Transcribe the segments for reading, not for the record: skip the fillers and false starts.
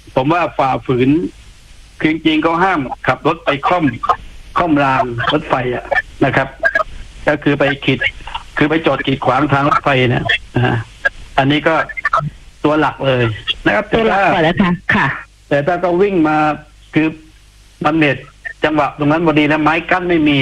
ผมว่าฝ่าฝืนคือจริงๆก็ห้ามขับรถไปค่อมรางรถไฟนะครับก็คือไปไปจอดกีดขวางทางรถไฟเนี่ยอันนี้ก็ตัวหลักเลยนะครับตัวหลักก่อนแล้วค่ะแต่ถ้าก็วิ่งมาคือมันเน็ตจังหวะตรงนั้นพอดีนะไม้กั้นไม่มี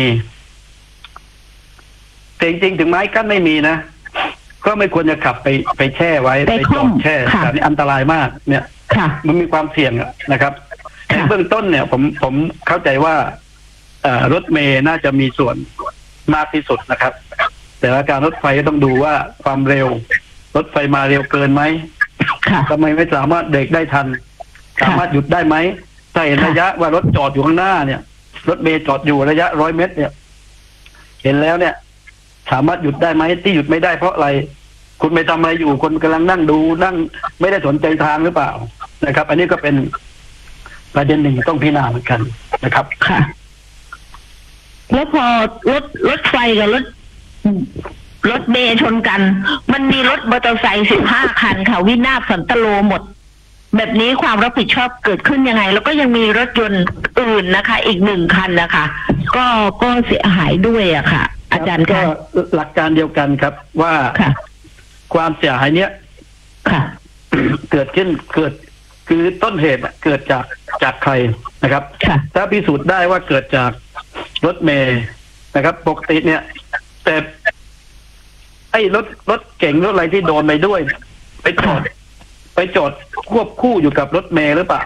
แต่จริงๆถึงไม้กั้นไม่มีนะก็ไม่ควรจะขับไปแช่ไว้ไปจอดแช่แบบนี้อันตรายมากเนี่ยมันมีความเสี่ยงนะครับในเบื้องต้นเนี่ยผมเข้าใจว่ารถเมย์น่าจะมีส่วนมากที่สุดนะครับแต่ว่าการรถไฟก็ต้องดูว่าความเร็วรถไฟมาเร็วเกินไหมทำไมไม่สามารถเบรกได้ทันสามารถหยุดได้ไหมถ้าเห็นระยะว่ารถจอดอยู่ข้างหน้าเนี่ยรถเมย์จอดอยู่ระยะ100 เมตรเนี่ยเห็นแล้วเนี่ยสามารถหยุดได้ไหมที่หยุดไม่ได้เพราะอะไรคุณไปทำอะไรอยู่คนกำลังนั่งดูนั่งไม่ได้สนใจทางหรือเปล่านะครับอันนี้ก็เป็นประเด็นหนึ่งต้องพิจารณาเหมือนกันนะครับค่ะแล้วพอรถไฟกับรถเมย์ชนกันมันมีรถมอเตอร์ไซค์15 คันค่ะวินาศสันตโลหมดแบบนี้ความรับผิดชอบเกิดขึ้นยังไงแล้วก็ยังมีรถยนต์อื่นนะคะอีก1 คันนะคะก็เสียหายด้วยอะค่ะอาจารย์ก็หลักการเดียวกันครับว่าความเสียหายเนี้ยเกิดขึ้นคือต้นเหตุเกิดจากใครนะครับถ้าพิสูจน์ได้ว่าเกิดจากรถเมย์นะครับปกติเนี่ยแต่ไอ้รถเก๋งรถอะไรที่โดนไปด้วยไปจอดควบคู่อยู่กับรถเมย์หรือเปล่า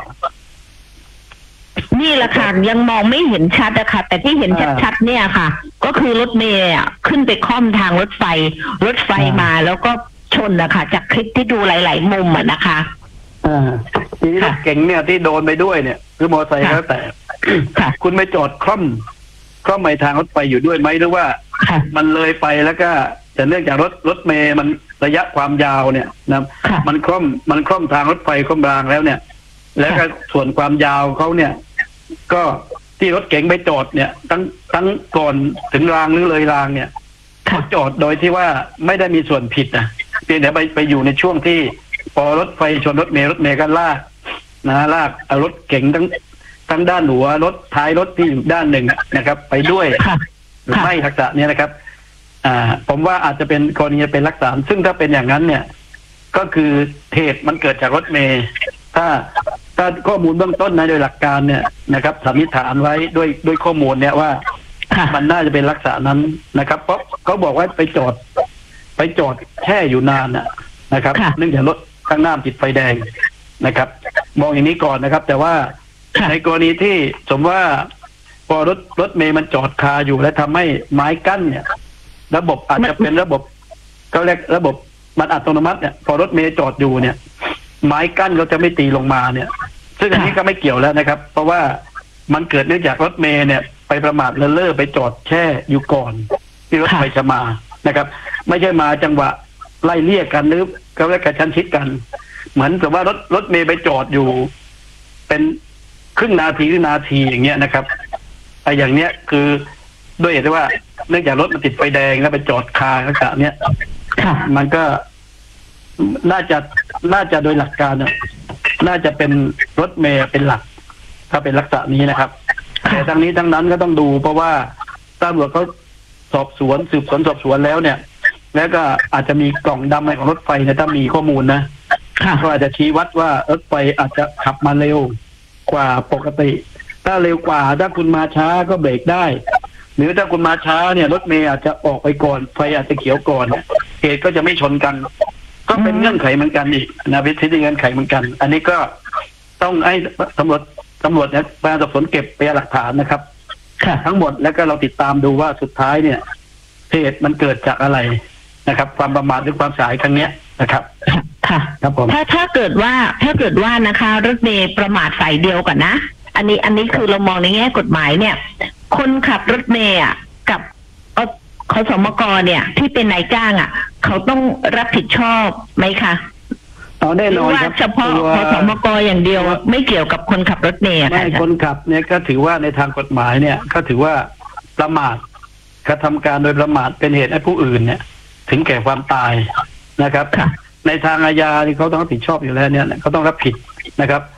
นี่แหละค่ะยังมองไม่เห็นชัดอะค่ะแต่ที่เห็นชัดๆเนี่ยค่ะก็คือรถเมย์ขึ้นไปค่อมทางรถไฟมาแล้วก็ชนนะคะจากคลิปที่ดูหลายๆมุมอะนะคะทีนี้รถเก๋งเนี่ยที่โดนไปด้วยเนี่ยคือมอเตอร์ไซค์แล้วแต่คุณไปจอดคล่อมไปทางรถไฟอยู่ด้วยไหมหรือว่ามันเลยไปแล้วก็แต่เนื่องจากรถเมย์มันระยะความยาวเนี่ยนะมันคล่อมทางรถไฟคล่อมรางแล้วเนี่ยแล้วก็ส่วนความยาวเขาเนี่ยก็ที่รถเก๋งไปจอดเนี่ยทั้งก่อนถึงรางหรือเลยรางเนี่ยเขาจอดโดยที่ว่าไม่ได้มีส่วนผิดนะเพียงแต่ไปอยู่ในช่วงที่พอรถไฟชนรถเมย์ก็ลากเอารถเก๋งทั้งด้านหัวรถท้ายรถที่อยู่ด้านหนึ่งนะครับไปด้วยหรือไม่ทักษะนี้นะครับผมว่าอาจจะเป็นกรณีเป็นลักษณะซึ่งถ้าเป็นอย่างนั้นเนี่ยก็คือเหตุมันเกิดจากรถเมย์ถ้าข้อมูลเบื้องต้นนะโดยหลักการเนี่ยนะครับสันนิษฐานไว้ด้วยข้อมูลเนี่ยว่ามันน่าจะเป็นลักษณะนั้นนะครับเพราะเขาบอกว่าไปจอดแช่อยู่นานนะครับเนื่องจากรถข้างหน้าติดไฟแดงนะครับมองอย่างนี้ก่อนนะครับแต่ว่าในกรณีที่สมมติว่าพอรถเมย์มันจอดคาอยู่และทำให้ไม้กั้นเนี่ยระบบอาจจะเป็นระบบเขาเรียกระบบมันอัตโนมัติเนี่ยพอรถเมย์จอดอยู่เนี่ยไม้กั้นเขาจะไม่ตีลงมาเนี่ยซึ่งอันนี้ก็ไม่เกี่ยวแล้วนะครับเพราะว่ามันเกิดเนื่องจากรถเมย์เนี่ยไปประมาทเลินเล่อไปจอดแช่อยู่ก่อนที่รถไฟจะมานะครับไม่ใช่มาจังหวะไล่เลี่ยกันหรือเขาเรียกกระชั้นชิดกันเหมือนกับว่ารถเมย์ไปจอดอยู่เป็นครึ่งนาทีหรือนาทีอย่างเงี้ยนะครับไอ้อย่างเนี้ยคือด้วยเหตุว่าเนื่องจากรถมันติดไฟแดงแล้วไปจอดคาลักษณะเนี้ยมันก็น่าจะโดยหลักการน่าจะเป็นรถเมย์เป็นหลักถ้าเป็นลักษณะนี้นะครับแต่ทั้งนี้ทั้งนั้นก็ต้องดูเพราะว่าตำรวจเขาสืบสวนสอบสวนแล้วเนี่ยแล้วก็อาจจะมีกล่องดำในของรถไฟเนี่ยถ้ามีข้อมูลนะก็อาจจะชี้วัดว่ารถไฟอาจจะขับมาเร็วกว่าปกติถ้าเร็วกว่าถ้าคุณมาช้าก็เบรกได้หรือถ้าคุณมาช้าเนี่ยรถเมย์อาจจะออกไปก่อนไฟอาจจะเขียวก่อนเหตุก็จะไม่ชนกันก็เป็นเงื่อนไขเหมือนกันอีกนะวิธีเงื่อนไขเหมือนกันอันนี้ก็ต้องให้ตำรวจเนี่ยพนักงานสอบสวนเก็บพยานหลักฐานนะครับทั้งหมดแล้วก็เราติดตามดูว่าสุดท้ายเนี่ยเหตุมันเกิดจากอะไรนะครับความประมาทหรือความสายครั้งนี้นะครับครับผมถ้าเกิดว่านะคะรถเมย์ประมาทฝ่ายเดียวก่อนนะอันนี้คือเรามองในแง่กฎหมายเนี่ยคนขับรถเมย์กับขสมกเนี่ยที่เป็นนายจ้างเขาต้องรับผิดชอบไหมคะแน่นอนครับเฉพาะขสมกอย่างเดียวไม่เกี่ยวกับคนขับรถเมย์ไม่คนขับเนี่ยก็ถือว่าในทางกฎหมายเนี่ยก็ถือว่าประมาทกระทำการโดยประมาทเป็นเหตุให้ผู้อื่นเนี่ยถึงแก่ความตายนะครับในทางอาญาที่เขาต้องรับผิดชอบอยู่แล้วเนี่ยเขาต้องรับผิดนะครับ